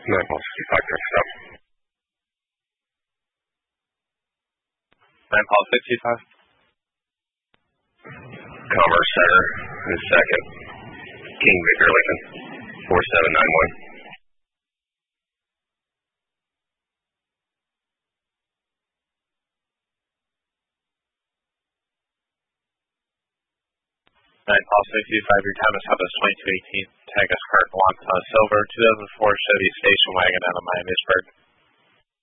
Paul 65, next stop. 9 Paul 65. Commerce Center is second. King Victor Lincoln, 4791. 9 Paul 65, your time is Southwest 2218. Tag us current Silver 2004 Chevy station wagon out of Miamisburg.